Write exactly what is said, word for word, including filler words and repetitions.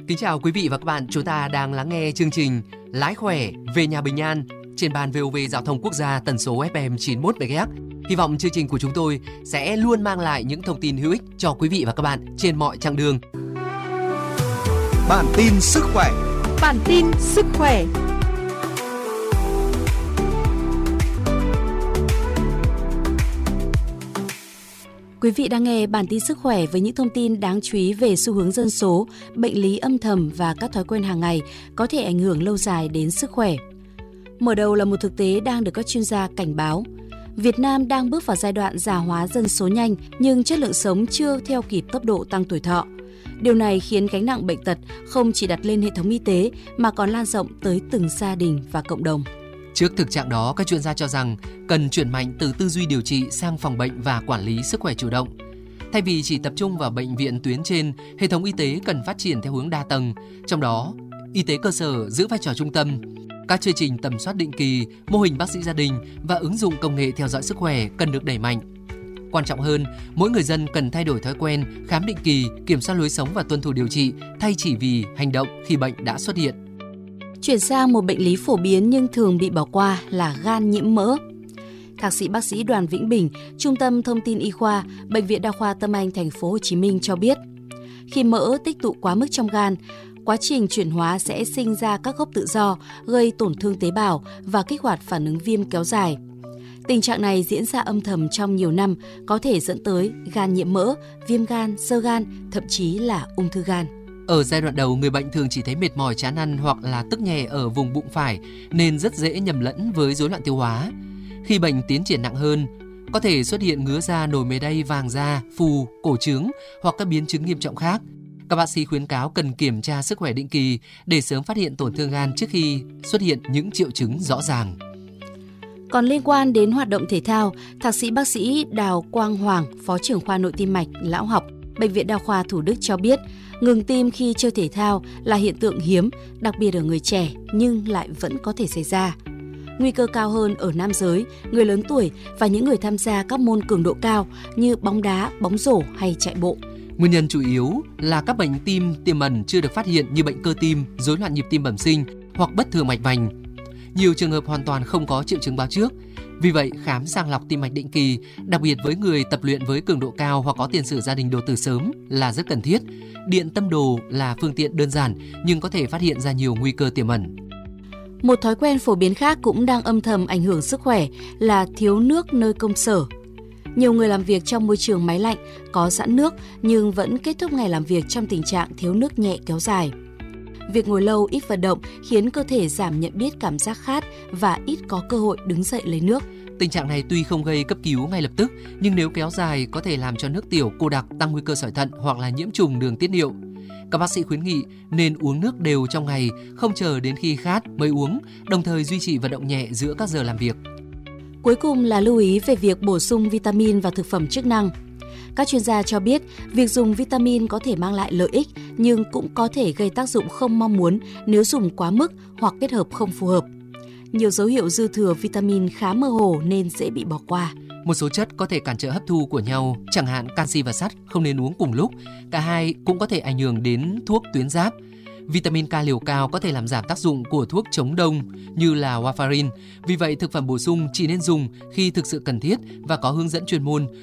Kính chào quý vị và các bạn, chúng ta đang lắng nghe chương trình Lái khỏe về nhà bình an trên ban vê o vê Giao thông Quốc gia tần số ép em chín mươi mốt mê ga héc. Hy vọng chương trình của chúng tôi sẽ luôn mang lại những thông tin hữu ích cho quý vị và các bạn trên mọi chặng đường. Bản tin sức khỏe. Bản tin sức khỏe. Quý vị đang nghe bản tin sức khỏe với những thông tin đáng chú ý về xu hướng dân số, bệnh lý âm thầm và các thói quen hàng ngày có thể ảnh hưởng lâu dài đến sức khỏe. Mở đầu là một thực tế đang được các chuyên gia cảnh báo. Việt Nam đang bước vào giai đoạn già hóa dân số nhanh nhưng chất lượng sống chưa theo kịp tốc độ tăng tuổi thọ. Điều này khiến gánh nặng bệnh tật không chỉ đặt lên hệ thống y tế mà còn lan rộng tới từng gia đình và cộng đồng. Trước thực trạng đó, các chuyên gia cho rằng cần chuyển mạnh từ tư duy điều trị sang phòng bệnh và quản lý sức khỏe chủ động. Thay vì chỉ tập trung vào bệnh viện tuyến trên, hệ thống y tế cần phát triển theo hướng đa tầng, trong đó y tế cơ sở giữ vai trò trung tâm. Các chương trình tầm soát định kỳ, mô hình bác sĩ gia đình và ứng dụng công nghệ theo dõi sức khỏe cần được đẩy mạnh. Quan trọng hơn, mỗi người dân cần thay đổi thói quen, khám định kỳ, kiểm soát lối sống và tuân thủ điều trị thay chỉ vì hành động khi bệnh đã xuất hiện. Chuyển sang một bệnh lý phổ biến nhưng thường bị bỏ qua là gan nhiễm mỡ. Thạc sĩ bác sĩ Đoàn Vĩnh Bình, Trung tâm Thông tin Y khoa, Bệnh viện Đa khoa Tâm Anh, Thành phố Hồ Chí Minh cho biết, khi mỡ tích tụ quá mức trong gan, quá trình chuyển hóa sẽ sinh ra các gốc tự do, gây tổn thương tế bào và kích hoạt phản ứng viêm kéo dài. Tình trạng này diễn ra âm thầm trong nhiều năm, có thể dẫn tới gan nhiễm mỡ, viêm gan, xơ gan, thậm chí là ung thư gan. Ở giai đoạn đầu, người bệnh thường chỉ thấy mệt mỏi, chán ăn hoặc là tức nhè ở vùng bụng phải nên rất dễ nhầm lẫn với rối loạn tiêu hóa. Khi bệnh tiến triển nặng hơn, có thể xuất hiện ngứa da, nổi mề đay, vàng da, phù, cổ trướng hoặc các biến chứng nghiêm trọng khác. Các bác sĩ khuyến cáo cần kiểm tra sức khỏe định kỳ để sớm phát hiện tổn thương gan trước khi xuất hiện những triệu chứng rõ ràng. Còn liên quan đến hoạt động thể thao, Thạc sĩ bác sĩ Đào Quang Hoàng, Phó trưởng khoa nội tim mạch, lão học, Bệnh viện Đa khoa Thủ Đức cho biết, ngừng tim khi chơi thể thao là hiện tượng hiếm, đặc biệt ở người trẻ nhưng lại vẫn có thể xảy ra. Nguy cơ cao hơn ở nam giới, người lớn tuổi và những người tham gia các môn cường độ cao như bóng đá, bóng rổ hay chạy bộ. Nguyên nhân chủ yếu là các bệnh tim tiềm ẩn chưa được phát hiện như bệnh cơ tim, rối loạn nhịp tim bẩm sinh hoặc bất thường mạch vành. Nhiều trường hợp hoàn toàn không có triệu chứng báo trước. Vì vậy, khám sàng lọc tim mạch định kỳ, đặc biệt với người tập luyện với cường độ cao hoặc có tiền sử gia đình đột tử sớm là rất cần thiết. Điện tâm đồ là phương tiện đơn giản nhưng có thể phát hiện ra nhiều nguy cơ tiềm ẩn. Một thói quen phổ biến khác cũng đang âm thầm ảnh hưởng sức khỏe là thiếu nước nơi công sở. Nhiều người làm việc trong môi trường máy lạnh, có sẵn nước nhưng vẫn kết thúc ngày làm việc trong tình trạng thiếu nước nhẹ kéo dài. Việc ngồi lâu, ít vận động khiến cơ thể giảm nhận biết cảm giác khát và ít có cơ hội đứng dậy lấy nước. Tình trạng này tuy không gây cấp cứu ngay lập tức, nhưng nếu kéo dài có thể làm cho nước tiểu cô đặc, tăng nguy cơ sỏi thận hoặc là nhiễm trùng đường tiết niệu. Các bác sĩ khuyến nghị nên uống nước đều trong ngày, không chờ đến khi khát mới uống, đồng thời duy trì vận động nhẹ giữa các giờ làm việc. Cuối cùng là lưu ý về việc bổ sung vitamin vào thực phẩm chức năng. Các chuyên gia cho biết, việc dùng vitamin có thể mang lại lợi ích nhưng cũng có thể gây tác dụng không mong muốn nếu dùng quá mức hoặc kết hợp không phù hợp. Nhiều dấu hiệu dư thừa vitamin khá mơ hồ nên dễ bị bỏ qua. Một số chất có thể cản trở hấp thu của nhau, chẳng hạn canxi và sắt không nên uống cùng lúc. Cả hai cũng có thể ảnh hưởng đến thuốc tuyến giáp. Vitamin K liều cao có thể làm giảm tác dụng của thuốc chống đông như là warfarin. Vì vậy, thực phẩm bổ sung chỉ nên dùng khi thực sự cần thiết và có hướng dẫn chuyên môn,